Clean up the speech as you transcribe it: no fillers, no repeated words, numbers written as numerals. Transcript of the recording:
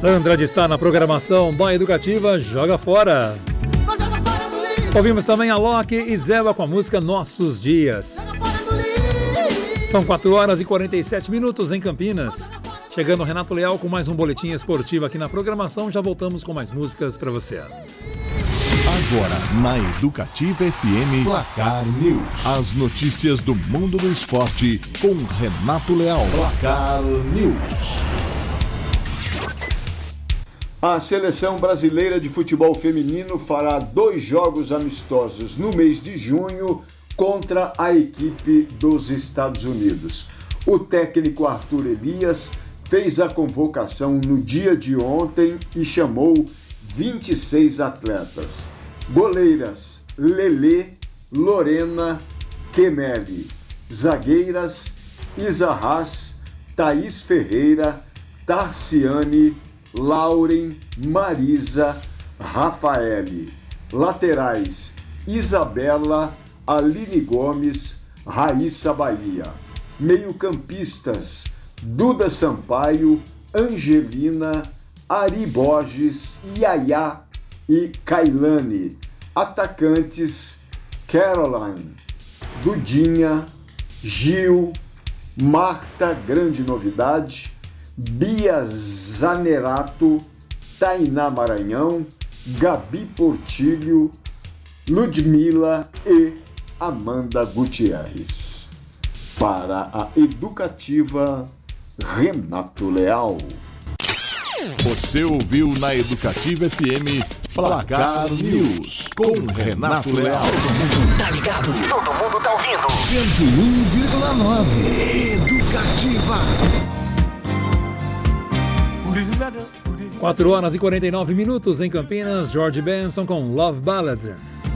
Sandra de Sá na programação da Educativa Joga Fora. Ouvimos também a Loki e Zeba com a música Nossos Dias. São 4 horas e 47 minutos em Campinas. Chegando o Renato Leal com mais um boletim esportivo aqui na programação. Já voltamos com mais músicas para você. Agora, na Educativa FM, Placar News. As notícias do mundo do esporte com Renato Leal. Placar News. A Seleção Brasileira de Futebol Feminino fará 2 jogos amistosos no mês de junho contra a equipe dos Estados Unidos. O técnico Arthur Elias fez a convocação no dia de ontem e chamou 26 atletas. Goleiras Lelê, Lorena, Kemeli. Zagueiras Isa Haas, Thaís Ferreira, Tarciane, Lauren, Marisa, Rafaele. Laterais Isabela, Aline Gomes, Raíssa Bahia. Meio-campistas Duda Sampaio, Angelina, Ari Borges, Yaya e Kailane. Atacantes Caroline, Dudinha, Gil, Marta, grande novidade, Bia Zanerato, Tainá Maranhão, Gabi Portilho, Ludmila e Amanda Gutierrez. Para a Educativa, Renato Leal. Você ouviu na Educativa FM Placar News com Renato Leal. Tá ligado? Todo mundo tá ouvindo. 101,9 Educativa. 4 horas e 49 minutos em Campinas. George Benson com Love Ballad.